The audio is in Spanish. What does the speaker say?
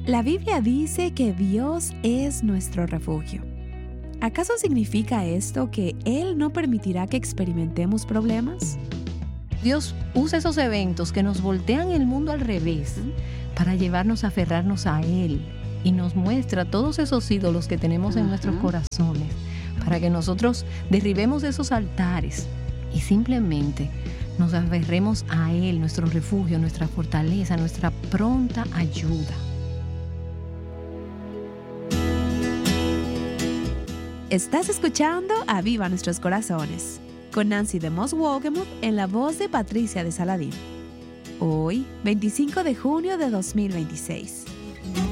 La Biblia dice que Dios es nuestro refugio. ¿Acaso significa esto que Él no permitirá que experimentemos problemas? Dios usa esos eventos que nos voltean el mundo al revés para llevarnos a aferrarnos a Él y nos muestra todos esos ídolos que tenemos en nuestros corazones para que nosotros derribemos esos altares y simplemente nos aferremos a Él, nuestro refugio, nuestra fortaleza, nuestra pronta ayuda. Estás escuchando Aviva Nuestros Corazones con Nancy de Moss Wolgemuth en la voz de Patricia de Saladín. Hoy, 25 de junio de 2026.